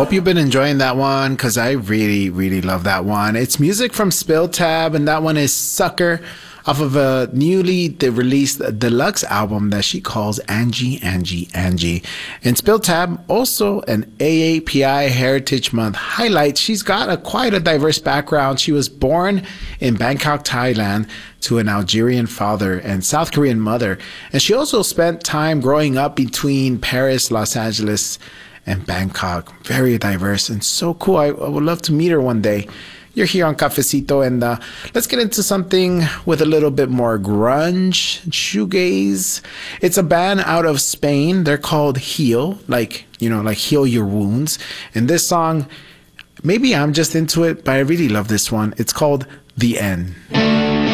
Hope you've been enjoying that one because I really, really love that one. It's music from Spill Tab, and that one is Sucker off of a newly released deluxe album that she calls Angie, Angie, Angie. And Spill Tab, also an AAPI Heritage Month highlight. She's got quite a diverse background. She was born in Bangkok, Thailand, to an Algerian father and South Korean mother. And she also spent time growing up between Paris, Los Angeles, and Bangkok. Very diverse and so cool. I would love to meet her one day. You're here on Cafecito, and let's get into something with a little bit more grunge, shoegaze. It's a band out of Spain. They're called Heal, like heal your wounds. And this song, maybe I'm just into it, but I really love this one. It's called The End.